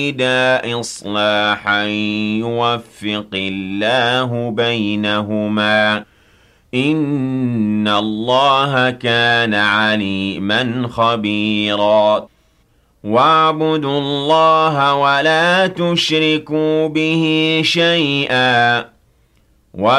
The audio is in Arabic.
إصلاحا يوفق الله بينهما إن الله كان عليما خبيرا واعبدوا الله ولا تشركوا به شيئا